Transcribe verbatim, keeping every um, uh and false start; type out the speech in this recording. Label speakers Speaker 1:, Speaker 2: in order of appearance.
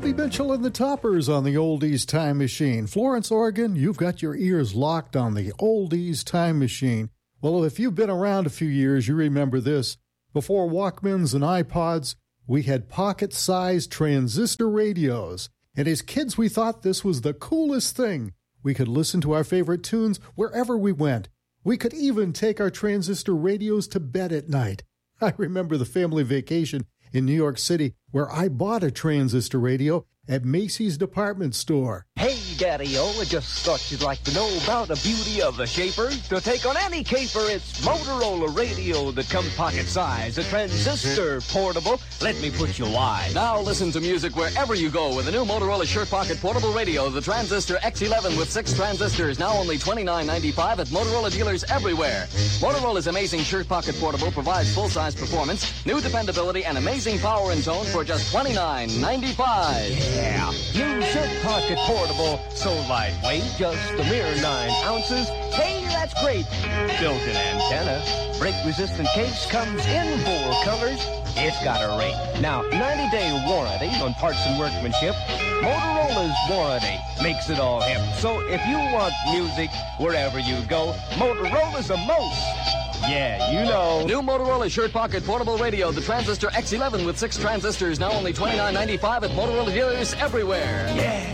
Speaker 1: Jody Mitchell and the Toppers on the Oldies Time Machine. Florence, Oregon, you've got your ears locked on the Oldies Time Machine. Well, if you've been around a few years, you remember this. Before Walkmans and iPods, we had pocket-sized transistor radios. And as kids, we thought this was the coolest thing. We could listen to our favorite tunes wherever we went. We could even take our transistor radios to bed at night. I remember the family vacation in New York City where I bought a transistor radio at Macy's department store.
Speaker 2: Hey, Daddy-O, I just thought you'd like to know about the beauty of the Shaper. To take on any caper, it's Motorola radio that comes pocket size, a transistor portable. Let me put you wise.
Speaker 3: Now listen to music wherever you go with the new Motorola Shirt Pocket Portable Radio, the Transistor X eleven with six transistors, now only twenty-nine ninety-five at Motorola dealers everywhere. Motorola's amazing Shirt Pocket Portable provides full-size performance, new dependability, and amazing power and tone for just twenty-nine ninety-five.
Speaker 2: Yeah, new Shirt Pocket Portable, so lightweight, just a mere nine ounces. Hey, that's great. Built-in antenna, break-resistant case, comes in four colors. It's got a rate. Now, ninety-day warranty on parts and workmanship. Motorola's warranty makes it all hip. So if you want music wherever you go, Motorola's a most. Yeah, you know.
Speaker 3: New Motorola Shirt Pocket Portable Radio, the Transistor X eleven with six transistors, now only twenty-nine ninety-five at Motorola dealers everywhere.
Speaker 2: Yeah.